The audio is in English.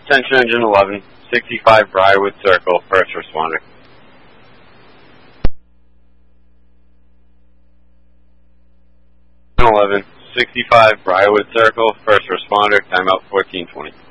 Attention Engine 11, 65 Briarwood Circle, first responder. 11, 65 Briarwood Circle, first responder, timeout 14:20.